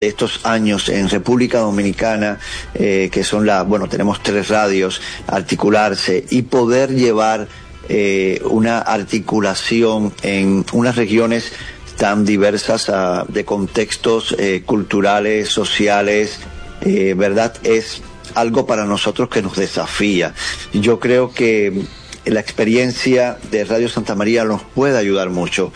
estos años en República Dominicana, que son tenemos 3 radios, articularse y poder llevar una articulación en unas regiones tan diversas de contextos culturales, sociales, ¿verdad? Es algo para nosotros que nos desafía. Yo creo que la experiencia de Radio Santa María nos puede ayudar mucho.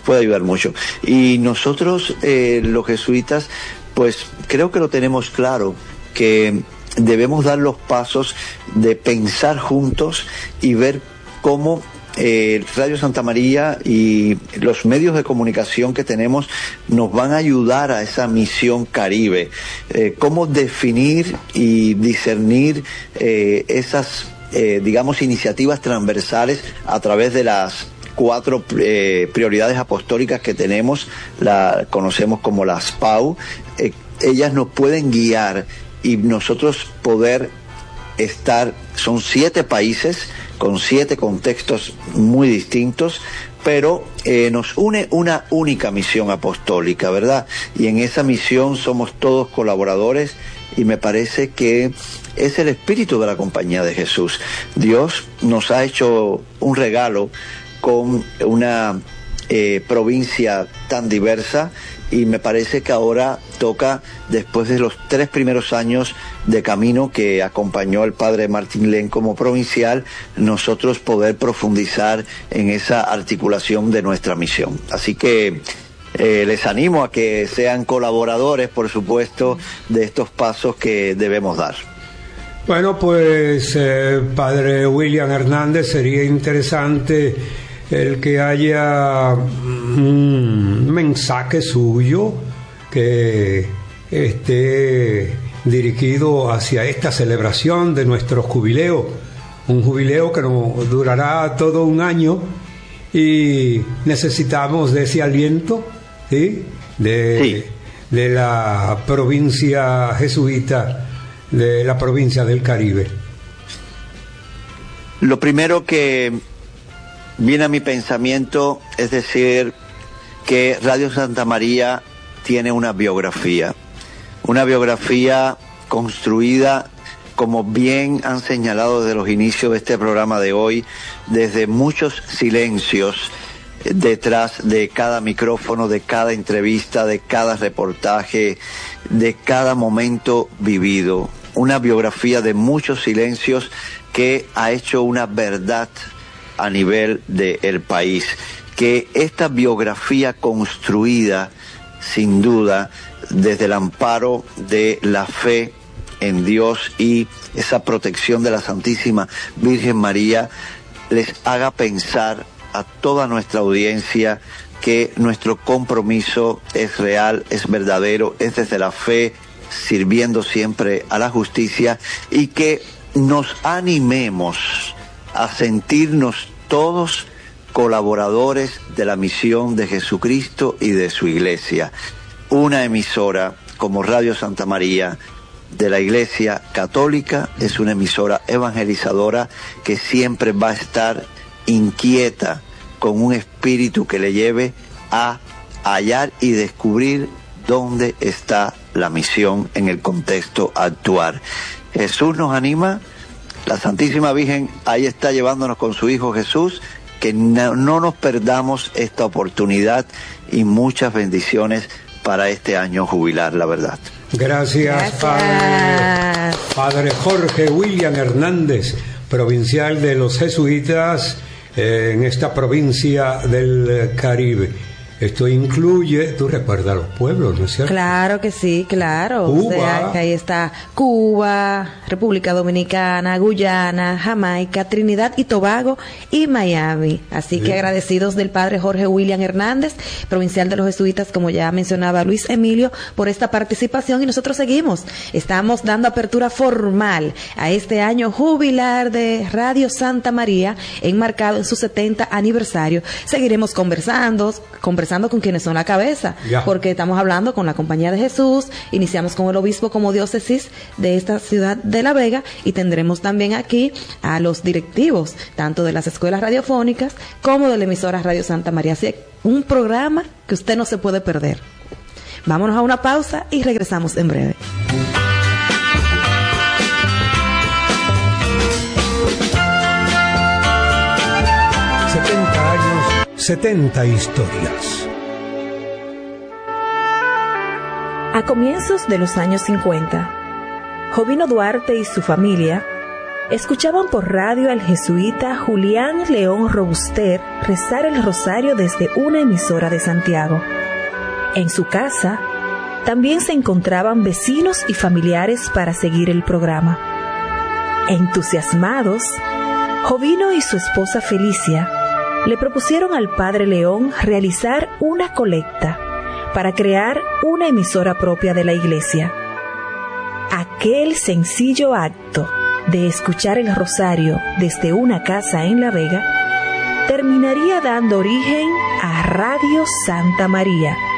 Y nosotros, los jesuitas, pues creo que lo tenemos claro, que debemos dar los pasos de pensar juntos y ver cómo Radio Santa María y los medios de comunicación que tenemos nos van a ayudar a esa misión Caribe. Cómo definir y discernir esas iniciativas transversales a través de las 4 prioridades apostólicas que tenemos, conocemos como las PAU. Ellas nos pueden guiar y nosotros poder estar, son 7 países con 7 contextos muy distintos, pero nos une una única misión apostólica, ¿verdad? Y en esa misión somos todos colaboradores, y me parece que es el espíritu de la Compañía de Jesús. Dios nos ha hecho un regalo con una provincia tan diversa, y me parece que ahora toca, después de los 3 primeros años de camino que acompañó al padre Martín Len como provincial, nosotros poder profundizar en esa articulación de nuestra misión. Así que les animo a que sean colaboradores, por supuesto, de estos pasos que debemos dar. Bueno, pues padre William Hernández, sería interesante el que haya un mensaje suyo que esté dirigido hacia esta celebración de nuestro jubileo, un jubileo que nos durará todo un año, y necesitamos de ese aliento, ¿sí? de la provincia jesuita, de la provincia del Caribe. Lo primero que viene a mi pensamiento es decir que Radio Santa María tiene una biografía construida, como bien han señalado desde los inicios de este programa de hoy, desde muchos silencios detrás de cada micrófono, de cada entrevista, de cada reportaje, de cada momento vivido. Una biografía de muchos silencios que ha hecho una verdad a nivel del país. Que esta biografía construida, sin duda, desde el amparo de la fe en Dios y esa protección de la Santísima Virgen María, les haga pensar a toda nuestra audiencia que nuestro compromiso es real, es verdadero, es desde la fe, sirviendo siempre a la justicia, y que nos animemos a sentirnos todos colaboradores de la misión de Jesucristo y de su Iglesia. Una emisora como Radio Santa María de la Iglesia Católica es una emisora evangelizadora que siempre va a estar inquieta, con un espíritu que le lleve a hallar y descubrir dónde está la misión en el contexto actual. Jesús nos anima, la Santísima Virgen ahí está llevándonos con su Hijo Jesús, que no nos perdamos esta oportunidad, y muchas bendiciones para este año jubilar, la verdad. Gracias. Padre Jorge William Hernández, provincial de los jesuitas en esta provincia del Caribe. Esto incluye, tú recuerdas los pueblos, ¿no es cierto? Claro que sí, claro. Cuba. O sea, que ahí está Cuba, República Dominicana, Guyana, Jamaica, Trinidad y Tobago y Miami. Así que agradecidos del padre Jorge William Hernández, provincial de los jesuitas, como ya mencionaba Luis Emilio, por esta participación, y nosotros seguimos. Estamos dando apertura formal a este año jubilar de Radio Santa María, enmarcado en su 70 aniversario. Seguiremos conversando con quienes son la cabeza, porque estamos hablando con la Compañía de Jesús, iniciamos con el obispo como diócesis de esta ciudad de La Vega, y tendremos también aquí a los directivos, tanto de las escuelas radiofónicas como de la emisora Radio Santa María. Así que un programa que usted no se puede perder. Vámonos a una pausa y regresamos en breve. 70 años, 70 historias. A comienzos de los años 50, Jovino Duarte y su familia escuchaban por radio al jesuita Julián León Robuster rezar el rosario desde una emisora de Santiago. En su casa también se encontraban vecinos y familiares para seguir el programa. Entusiasmados, Jovino y su esposa Felicia le propusieron al padre León realizar una colecta para crear una emisora propia de la iglesia. Aquel sencillo acto de escuchar el rosario desde una casa en La Vega terminaría dando origen a Radio Santa María,